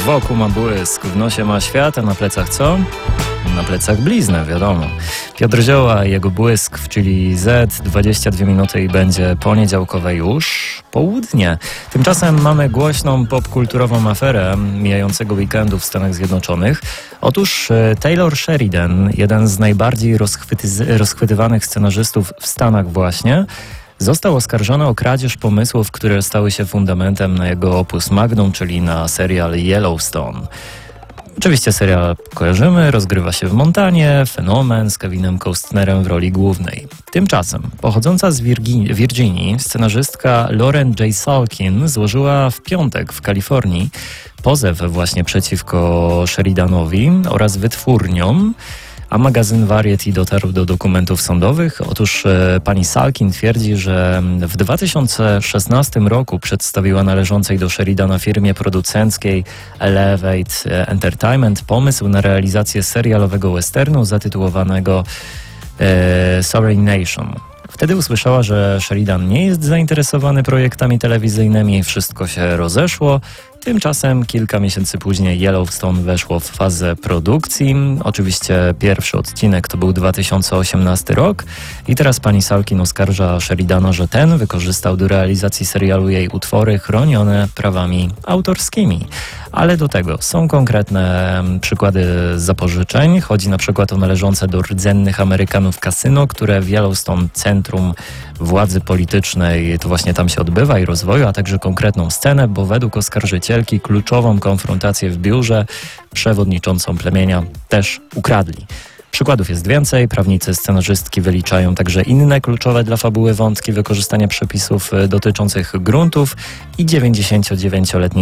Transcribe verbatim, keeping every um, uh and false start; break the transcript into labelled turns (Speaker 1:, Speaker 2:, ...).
Speaker 1: W oku ma błysk, w nosie ma świat, a na plecach co? Na plecach bliznę, wiadomo. Piotr Zioła i jego błysk w Chili Z, dwadzieścia dwie minuty i będzie poniedziałkowe już południe. Tymczasem mamy głośną popkulturową aferę mijającego weekendu w Stanach Zjednoczonych. Otóż Taylor Sheridan, jeden z najbardziej rozchwyty- rozchwytywanych scenarzystów w Stanach właśnie, został oskarżony o kradzież pomysłów, które stały się fundamentem na jego opus magnum, czyli na serial Yellowstone. Oczywiście serial kojarzymy, rozgrywa się w Montanie, fenomen z Kevinem Costnerem w roli głównej. Tymczasem pochodząca z Wirgi- Virginii scenarzystka Lauren J. Salkin złożyła w piątek w Kalifornii pozew właśnie przeciwko Sheridanowi oraz wytwórniom, a magazyn Variety dotarł do dokumentów sądowych. Otóż e, pani Salkin twierdzi, że w dwa tysiące szesnastym roku przedstawiła należącej do Sheridana firmie producenckiej Elevate Entertainment pomysł na realizację serialowego westernu zatytułowanego e, Sovereign Nation. Wtedy usłyszała, że Sheridan nie jest zainteresowany projektami telewizyjnymi, wszystko się rozeszło. Tymczasem kilka miesięcy później Yellowstone weszło w fazę produkcji. Oczywiście pierwszy odcinek to był dwa tysiące osiemnasty rok i teraz pani Salkin oskarża Sheridana, że ten wykorzystał do realizacji serialu jej utwory chronione prawami autorskimi. Ale do tego są konkretne przykłady zapożyczeń. Chodzi na przykład o należące do rdzennych Amerykanów kasyno, które w Yellowstone centrum władzy politycznej to właśnie tam się odbywa i rozwoju, a także konkretną scenę, bo według oskarżycielki kluczową konfrontację w biurze przewodniczącą plemienia też ukradli. Przykładów jest więcej, prawnicy scenarzystki wyliczają także inne kluczowe dla fabuły wątki wykorzystania przepisów dotyczących gruntów i dziewięćdziesięciodziewięcioletni